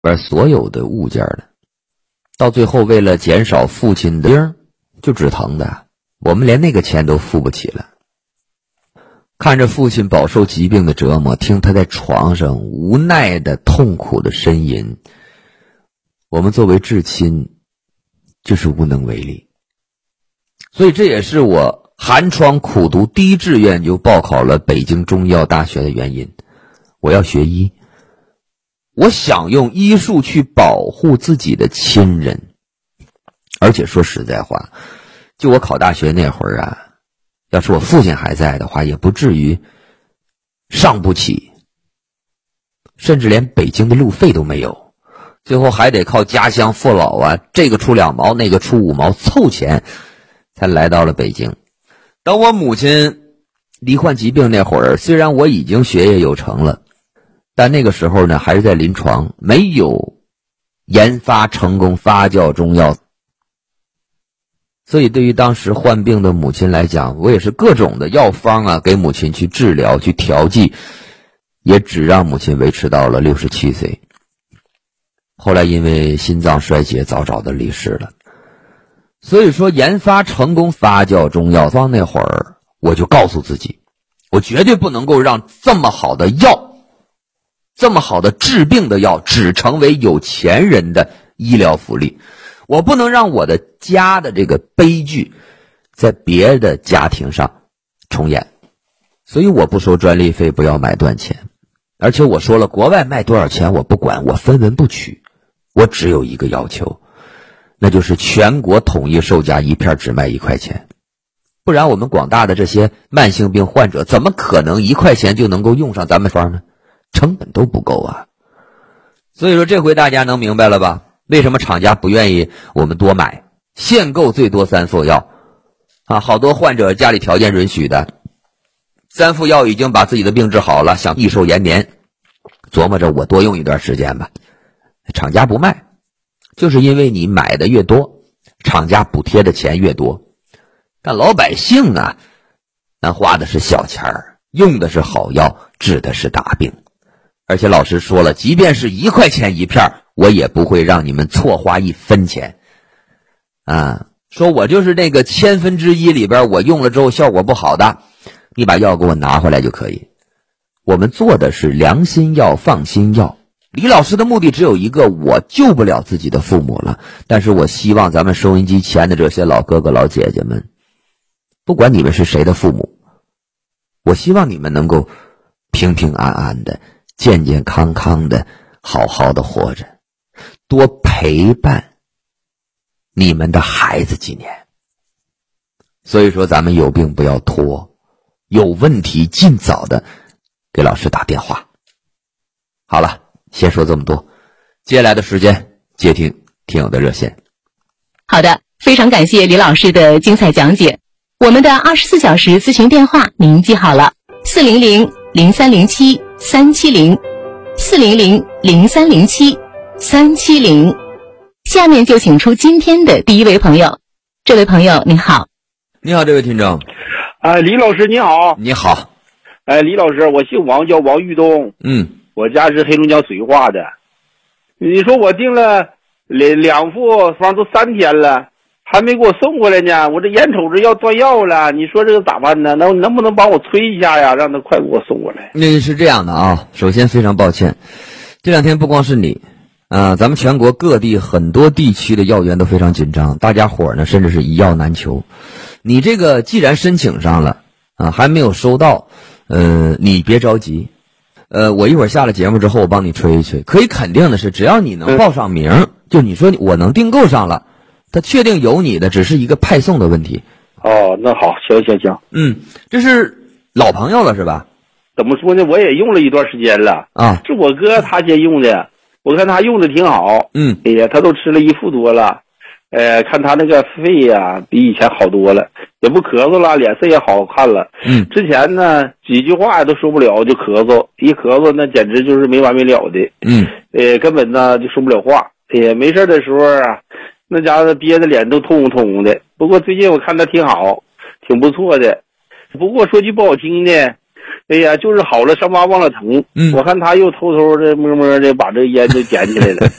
边所有的物件的，到最后为了减少父亲的病就止疼的，我们连那个钱都付不起了。看着父亲饱受疾病的折磨，听他在床上无奈的痛苦的呻吟，我们作为至亲就是无能为力。所以这也是我寒窗苦读第一志愿就报考了北京中医药大学的原因。我要学医，我想用医术去保护自己的亲人。而且说实在话，就我考大学那会儿啊，要是我父亲还在的话，也不至于上不起，甚至连北京的路费都没有，最后还得靠家乡父老啊，这个出2毛那个出5毛凑钱才来到了北京。当我母亲罹患疾病那会儿，虽然我已经学业有成了，但那个时候呢还是在临床，没有研发成功发酵中药。所以对于当时患病的母亲来讲，我也是各种的药方啊给母亲去治疗去调剂，也只让母亲维持到了67岁。后来因为心脏衰竭早早的离世了。所以说研发成功发酵中药方那会儿，我就告诉自己，我绝对不能够让这么好的药，这么好的治病的药只成为有钱人的医疗福利。我不能让我的家的这个悲剧在别的家庭上重演。所以我不收专利费，不要买断钱。而且我说了，国外卖多少钱我不管，我分文不取。我只有一个要求，那就是全国统一售价一片只卖1块钱。不然我们广大的这些慢性病患者怎么可能1块钱就能够用上咱们方呢？成本都不够啊。所以说这回大家能明白了吧？为什么厂家不愿意我们多买，限购最多3副药啊？好多患者家里条件允许的，3副药已经把自己的病治好了，想益寿延年，琢磨着我多用一段时间吧，厂家不卖，就是因为你买的越多，厂家补贴的钱越多。但老百姓啊，咱花的是小钱儿，用的是好药，治的是大病。而且老师说了，即便是1块钱一片，我也不会让你们错花1分钱啊！说我就是那个1/1000里边我用了之后效果不好的，你把药给我拿回来就可以。我们做的是良心药放心药。李老师的目的只有一个，我救不了自己的父母了，但是我希望咱们收音机前的这些老哥哥老姐姐们，不管你们是谁的父母，我希望你们能够平平安安的健健康康的好好的活着，多陪伴你们的孩子几年。所以说咱们有病不要拖，有问题尽早的给老师打电话。好了，先说这么多，接下来的时间接听听友的热线。 好的，非常感谢李老师的精彩讲解。我们的24小时咨询电话您记好了，400-0307-370，400-0307-370。下面就请出今天的第一位朋友。这位朋友您好。 你好，这位听众。 李老师你好。 你好。 李老师，我姓王，叫王玉东。我家是黑龙江绥化的。你说我订了2副方都3天了，还没给我送过来呢。我这眼瞅着要断药了，你说这个咋办呢？能不能帮我催一下呀，让他快给我送过来？ 那是这样的啊，首先非常抱歉，这2天不光是你咱们全国各地很多地区的药源都非常紧张，大家伙呢甚至是一药难求。你这个既然申请上了还没有收到，你别着急。我一会儿下了节目之后我帮你催一催。可以肯定的是，只要你能报上名，就你说我能订购上了，他确定有你的，只是一个派送的问题。 哦，那好，行。 这是老朋友了是吧？ 怎么说呢，我也用了一段时间了啊。 是我哥他先用的，我看他用的挺好。哎呀，他都吃了1副多了。看他那个肺呀比以前好多了，也不咳嗽了，脸色也好看了。之前呢几句话都说不了就咳嗽，一咳嗽那简直就是没完没了的。根本呢就说不了话。没事的时候啊，那家伙憋着脸都通红的。不过最近我看他挺好，挺不错的。不过说句不好听的， 哎呀，就是好了，伤疤忘了疼。我看他又偷偷的摸摸的把这烟就捡起来了。